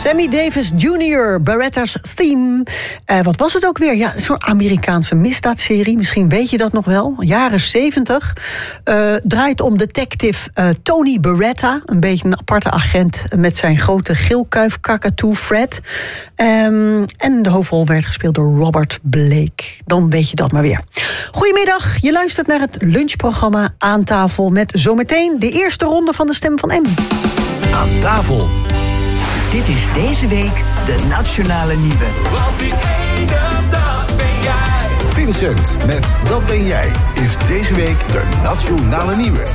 Sammy Davis Jr., Beretta's Theme. Wat was het ook weer? Ja, zo'n Amerikaanse misdaadserie. Misschien weet je dat nog wel. Jaren 70. Draait om detective Tony Beretta. Een beetje een aparte agent met zijn grote geelkuif kakatoe Fred. En de hoofdrol werd gespeeld door Robert Blake. Dan weet je dat maar weer. Goedemiddag, je luistert naar het lunchprogramma Aan Tafel... met zometeen de eerste ronde van de Stem van M. Aan tafel. Dit is deze week de Nationale Nieuwe. Want die ene, dat ben jij. Vincent met Dat ben jij is deze week de Nationale Nieuwe.